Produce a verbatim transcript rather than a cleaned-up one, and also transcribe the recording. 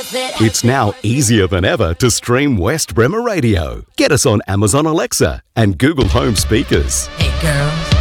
It's now easier than ever to stream West Bremer Radio. Get us on Amazon Alexa and Google Home speakers. Hey girls,